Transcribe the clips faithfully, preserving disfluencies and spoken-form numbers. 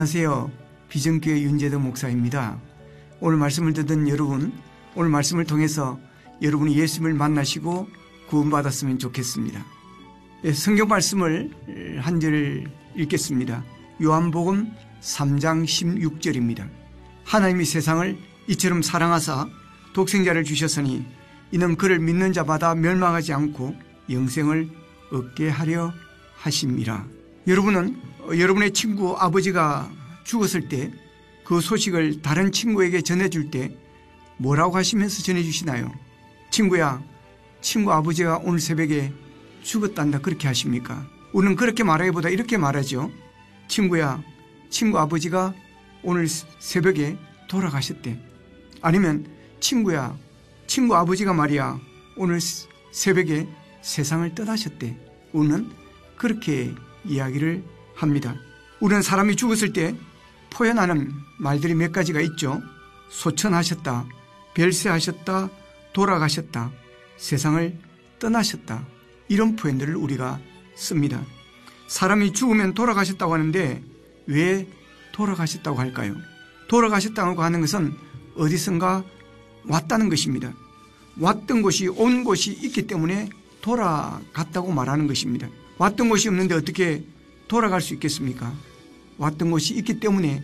안녕하세요. 비전교회 윤재덕 목사입니다. 오늘 말씀을 듣는 여러분, 오늘 말씀을 통해서 여러분이 예수님을 만나시고 구원받았으면 좋겠습니다. 성경 말씀을 한 절 읽겠습니다. 요한복음 삼 장 십육 절입니다. 하나님이 세상을 이처럼 사랑하사 독생자를 주셨으니 이는 그를 믿는 자마다 멸망하지 않고 영생을 얻게 하려 하심이라. 여러분은 여러분의 친구 아버지가 죽었을 때 그 소식을 다른 친구에게 전해줄 때 뭐라고 하시면서 전해주시나요? 친구야, 친구 아버지가 오늘 새벽에 죽었단다 그렇게 하십니까? 우리는 그렇게 말하기보다 이렇게 말하죠. 친구야, 친구 아버지가 오늘 새벽에 돌아가셨대. 아니면 친구야, 친구 아버지가 말이야 오늘 새벽에 세상을 떠나셨대. 우리는 그렇게 이야기를 합니다. 우리는 사람이 죽었을 때 표현하는 말들이 몇 가지가 있죠. 소천하셨다, 별세하셨다, 돌아가셨다, 세상을 떠나셨다, 이런 표현들을 우리가 씁니다. 사람이 죽으면 돌아가셨다고 하는데 왜 돌아가셨다고 할까요? 돌아가셨다고 하는 것은 어디선가 왔다는 것입니다. 왔던 곳이 온 곳이 있기 때문에 돌아갔다고 말하는 것입니다. 왔던 곳이 없는데 어떻게 돌아갈 수 있겠습니까? 왔던 곳이 있기 때문에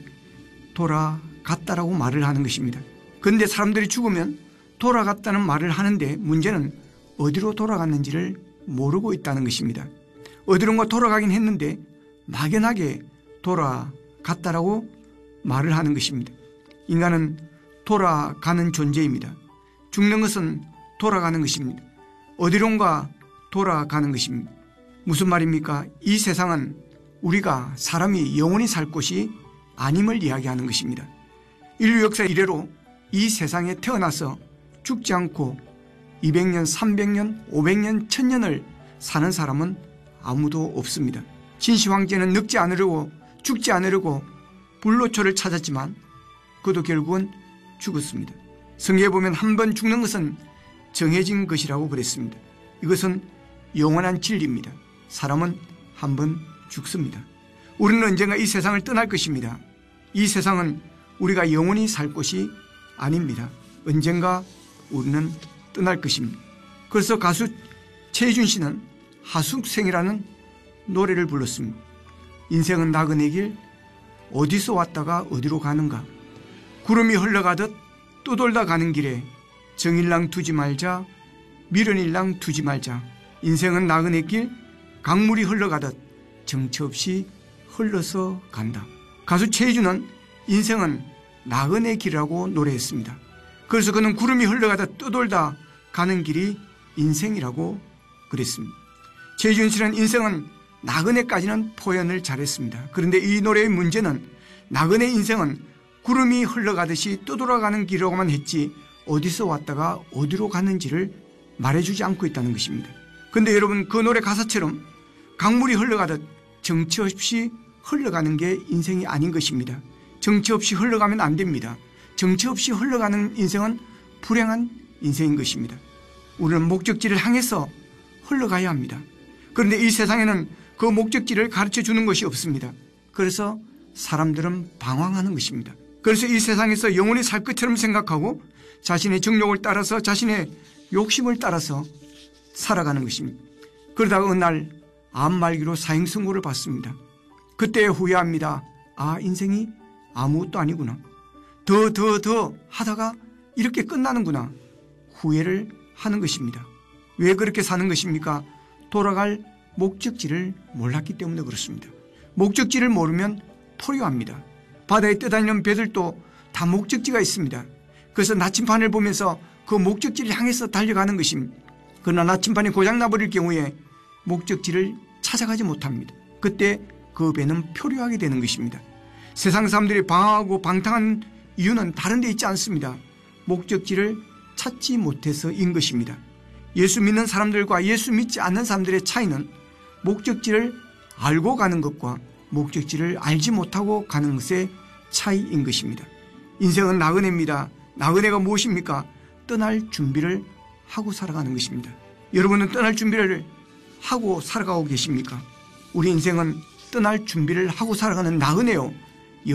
돌아갔다라고 말을 하는 것입니다. 그런데 사람들이 죽으면 돌아갔다는 말을 하는데 문제는 어디로 돌아갔는지를 모르고 있다는 것입니다. 어디론가 돌아가긴 했는데 막연하게 돌아갔다라고 말을 하는 것입니다. 인간은 돌아가는 존재입니다. 죽는 것은 돌아가는 것입니다. 어디론가 돌아가는 것입니다. 무슨 말입니까? 이 세상은 우리가 사람이 영원히 살 곳이 아님을 이야기하는 것입니다. 인류 역사 이래로 이 세상에 태어나서 죽지 않고 이백 년, 삼백 년, 오백 년, 천 년을 사는 사람은 아무도 없습니다. 진시 황제는 늙지 않으려고 죽지 않으려고 불로초를 찾았지만 그도 결국은 죽었습니다. 성경에 보면 한 번 죽는 것은 정해진 것이라고 그랬습니다. 이것은 영원한 진리입니다. 사람은 한 번 죽습니다. 우리는 언젠가 이 세상을 떠날 것입니다. 이 세상은 우리가 영원히 살 곳이 아닙니다. 언젠가 우리는 떠날 것입니다. 그래서 가수 최희준 씨는 하숙생이라는 노래를 불렀습니다. 인생은 나그네 길, 어디서 왔다가 어디로 가는가. 구름이 흘러가듯 떠돌다 가는 길에 정일랑 두지 말자, 미련일랑 두지 말자. 인생은 나그네 길, 강물이 흘러가듯 정처 없이 흘러서 간다. 가수 최희준은 인생은 나그네 길이라고 노래했습니다. 그래서 그는 구름이 흘러가듯 떠돌다 가는 길이 인생이라고 그랬습니다. 최희준 씨는 인생은 나그네까지는 표현을 잘했습니다. 그런데 이 노래의 문제는 나그네 인생은 구름이 흘러가듯이 떠돌아가는 길이라고만 했지 어디서 왔다가 어디로 가는지를 말해주지 않고 있다는 것입니다. 그런데 여러분, 그 노래 가사처럼 강물이 흘러가듯 정처 없이 흘러가는 게 인생이 아닌 것입니다. 정처 없이 흘러가면 안 됩니다. 정처 없이 흘러가는 인생은 불행한 인생인 것입니다. 우리는 목적지를 향해서 흘러가야 합니다. 그런데 이 세상에는 그 목적지를 가르쳐 주는 것이 없습니다. 그래서 사람들은 방황하는 것입니다. 그래서 이 세상에서 영원히 살 것처럼 생각하고 자신의 정욕을 따라서 자신의 욕심을 따라서 살아가는 것입니다. 그러다가 어느 날 암 말기로 사형 선고를 받습니다. 그때 후회합니다. 아, 인생이 아무것도 아니구나. 더 더 더 하다가 이렇게 끝나는구나. 후회를 하는 것입니다. 왜 그렇게 사는 것입니까? 돌아갈 목적지를 몰랐기 때문에 그렇습니다. 목적지를 모르면 포효합니다. 바다에 떠다니는 배들도 다 목적지가 있습니다. 그래서 나침반을 보면서 그 목적지를 향해서 달려가는 것입니다. 그러나 나침반이 고장나버릴 경우에 목적지를 찾아가지 못합니다. 그때 그 배는 표류하게 되는 것입니다. 세상 사람들이 방황하고 방탕한 이유는 다른 데 있지 않습니다. 목적지를 찾지 못해서인 것입니다. 예수 믿는 사람들과 예수 믿지 않는 사람들의 차이는 목적지를 알고 가는 것과 목적지를 알지 못하고 가는 것의 차이인 것입니다. 인생은 나그네입니다. 나그네가 무엇입니까? 떠날 준비를 하고 살아가는 것입니다. 여러분은 떠날 준비를 하고 살아가고 계십니까? 우리 인생은 떠날 준비를 하고 살아가는 나그네요.